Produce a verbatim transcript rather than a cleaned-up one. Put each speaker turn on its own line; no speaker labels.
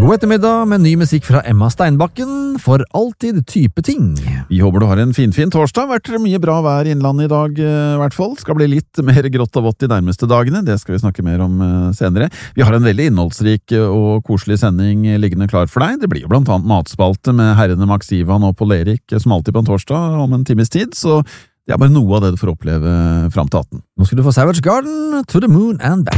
God ettermiddag med ny musikk fra Emma Steinbakken, for alltid type ting.
Vi håper du har en finfin torsdag. Vært mye bra vær i innlandet i dag, i hvert fall. Skal bli litt mer grått og vått de nærmeste dagene. Det skal vi snakke mer om senere. Vi har en veldig innholdsrik og koselig sending liggende klar for deg. Det blir jo blant annet matspalte med herrene Max Ivan og Paul Erik som alltid på en torsdag om en times tid, så det er bare noe av det du får oppleve frem til atten.
Nå skal du få Savage Garden, To the Moon and Back.